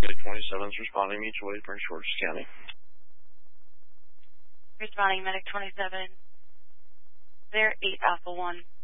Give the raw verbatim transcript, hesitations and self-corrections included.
Medic twenty-seven is responding mutual aid, Prince George's County. Responding Medic twenty-seven, there eight Alpha one.